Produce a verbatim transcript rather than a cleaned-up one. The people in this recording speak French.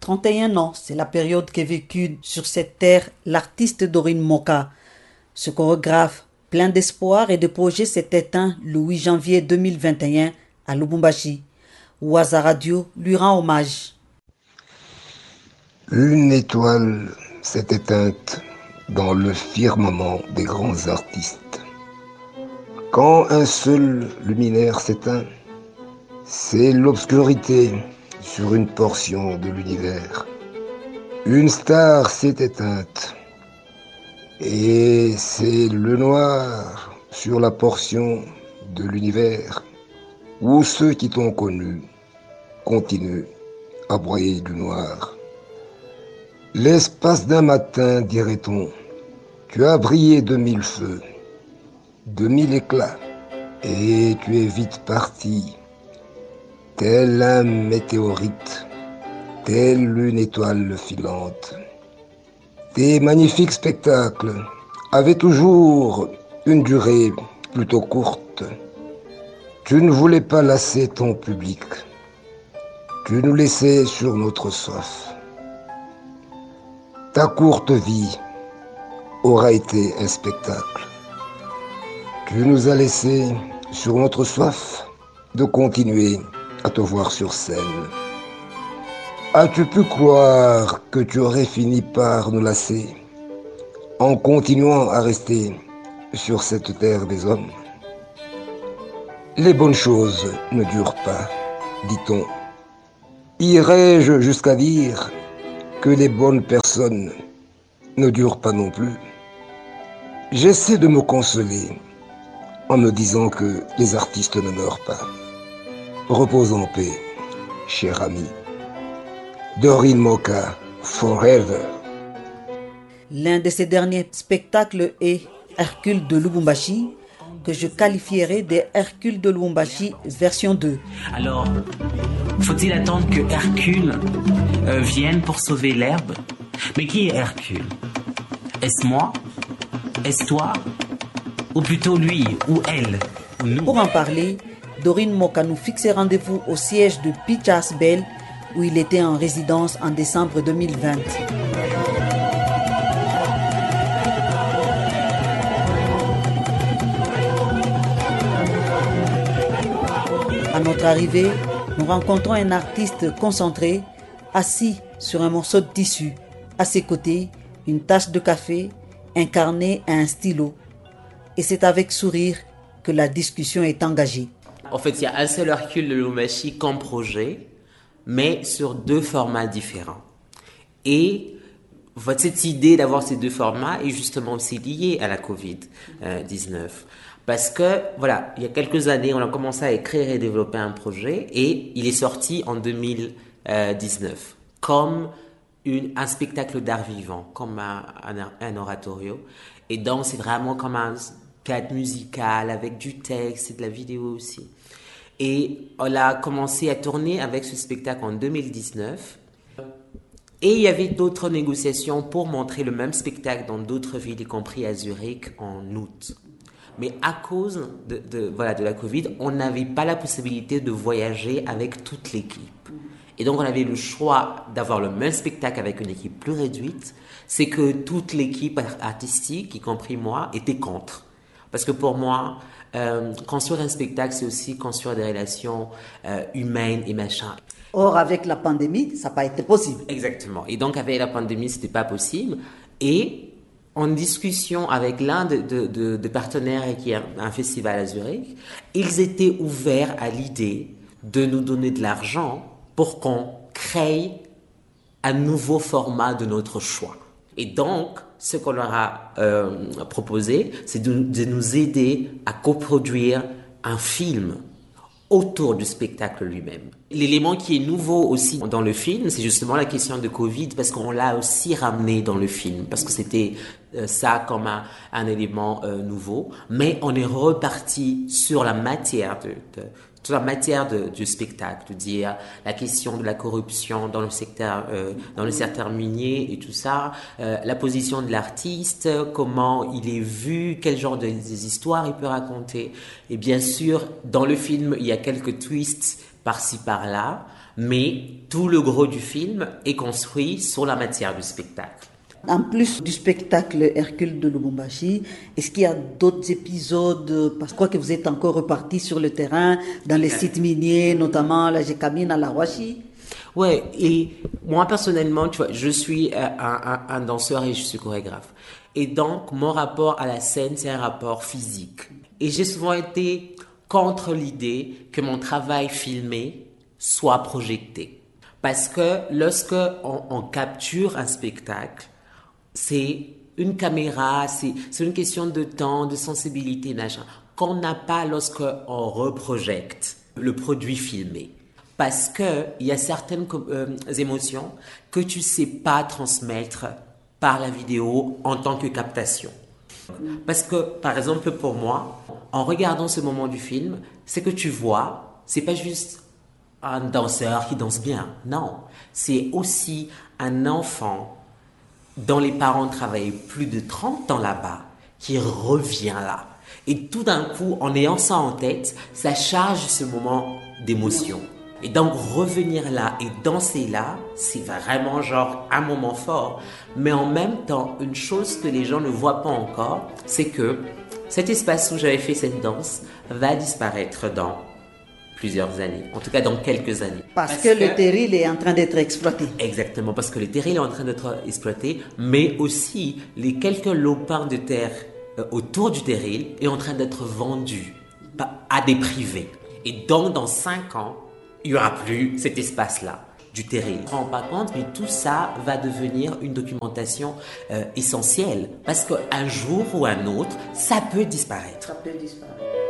trente et un ans, c'est la période qu'est vécue sur cette terre l'artiste Dorine Moka. Ce chorégraphe, plein d'espoir et de projets, s'est éteint le huit janvier deux mille vingt et un à Lubumbashi. Waza Radio lui rend hommage. Une étoile s'est éteinte dans le firmament des grands artistes. Quand un seul luminaire s'éteint, c'est l'obscurité sur une portion de l'univers. Une star s'est éteinte et c'est le noir sur la portion de l'univers où ceux qui t'ont connu continuent à broyer du noir. L'espace d'un matin, dirait-on, tu as brillé de mille feux, de mille éclats, et tu es vite parti, tel un météorite, telle une étoile filante. Tes magnifiques spectacles avaient toujours une durée plutôt courte. Tu ne voulais pas lasser ton public. Tu nous laissais sur notre soif. Ta courte vie aura été un spectacle. Tu nous as laissé sur notre soif de continuer à te voir sur scène. As-tu pu croire que tu aurais fini par nous lasser en continuant à rester sur cette terre des hommes? Les bonnes choses ne durent pas, dit-on. Irais-je jusqu'à dire que les bonnes personnes ne durent pas non plus? J'essaie de me consoler en me disant que les artistes ne meurent pas. Repose en paix, cher ami. Dorine Moka, forever. L'un de ses derniers spectacles est Hercule de Lubumbashi, que je qualifierais des Hercule de Lubumbashi version deux. Alors, faut-il attendre que Hercule euh, vienne pour sauver l'herbe? Mais qui est Hercule? Est-ce moi? Est-ce toi? Ou plutôt lui, ou elle, ou nous? Pour en parler, Dorine Moka nous fixe rendez-vous au siège de Pitchers Bell, où il était en résidence en décembre deux mille vingt. À notre arrivée, nous rencontrons un artiste concentré, assis sur un morceau de tissu. À ses côtés, une tasse de café, un carnet et un stylo. Et c'est avec sourire que la discussion est engagée. En fait, il y a un seul Hercule de Lubumbashi comme projet, mais sur deux formats différents. Et cette idée d'avoir ces deux formats est justement aussi liée à la covid dix-neuf. Parce que, voilà, il y a quelques années, on a commencé à écrire et développer un projet et il est sorti en deux mille dix-neuf comme une, un spectacle d'art vivant, comme un, un, un oratorio. Et donc, c'est vraiment comme un théâtre musical avec du texte et de la vidéo aussi. Et on a commencé à tourner avec ce spectacle en deux mille dix-neuf. Et il y avait d'autres négociations pour montrer le même spectacle dans d'autres villes, y compris à Zurich, en août. Mais à cause de, de, voilà, de la Covid, on n'avait pas la possibilité de voyager avec toute l'équipe. Et donc, on avait le choix d'avoir le même spectacle avec une équipe plus réduite. C'est que toute l'équipe artistique, y compris moi, était contre. Parce que pour moi, euh, construire un spectacle, c'est aussi construire des relations euh, humaines et machin. Or, avec la pandémie, ça n'a pas été possible. Exactement. Et donc, avec la pandémie, ce n'était pas possible. Et en discussion avec l'un de, de, de, de partenaires qui a un festival à Zurich, ils étaient ouverts à l'idée de nous donner de l'argent pour qu'on crée un nouveau format de notre choix. Et donc, ce qu'on leur a euh, proposé, c'est de, de nous aider à coproduire un film autour du spectacle lui-même. L'élément qui est nouveau aussi dans le film, c'est justement la question de Covid, parce qu'on l'a aussi ramené dans le film, parce que c'était euh, ça comme un, un élément euh, nouveau, mais on est reparti sur la matière de, de sur la matière de, du spectacle, de dire la question de la corruption dans le secteur, euh, dans le secteur minier et tout ça, euh, la position de l'artiste, comment il est vu, quel genre de des histoires il peut raconter. Et bien sûr, dans le film, il y a quelques twists par-ci par-là, Mais tout le gros du film est construit sur la matière du spectacle. En plus du spectacle Hercule de Lubumbashi, est-ce qu'il y a d'autres épisodes? Parce que je crois que vous êtes encore reparti sur le terrain, dans les sites miniers, notamment la Gécamine à la Roachi. Ouais, et moi personnellement, tu vois, je suis un, un, un danseur et je suis chorégraphe. Et donc, mon rapport à la scène, c'est un rapport physique. Et j'ai souvent été contre l'idée que mon travail filmé soit projeté. Parce que lorsque on, on capture un spectacle, c'est une caméra, c'est, c'est une question de temps, de sensibilité, machin, qu'on n'a pas lorsqu'on reprojecte le produit filmé. Parce qu'il y a certaines euh, émotions que tu ne sais pas transmettre par la vidéo en tant que captation. Parce que, par exemple, pour moi, en regardant ce moment du film, ce que tu vois, c'est pas juste un danseur qui danse bien. Non, c'est aussi un enfant dont les parents travaillaient plus de trente ans là-bas, qui revient là. Et tout d'un coup, en ayant ça en tête, ça charge ce moment d'émotion. Et donc, revenir là et danser là, c'est vraiment genre un moment fort. Mais en même temps, une chose que les gens ne voient pas encore, c'est que cet espace où j'avais fait cette danse va disparaître dans plusieurs années, en tout cas dans quelques années. Parce, parce que, que le terril est en train d'être exploité. Exactement, parce que le terril est en train d'être exploité, mais aussi les quelques lopins de terre euh, autour du terril est en train d'être vendus à des privés. Et donc dans cinq ans, il n'y aura plus cet espace-là du terril. On ne se rend pas compte, mais tout ça va devenir une documentation euh, essentielle, parce qu'un jour ou un autre, ça peut disparaître. Ça peut disparaître.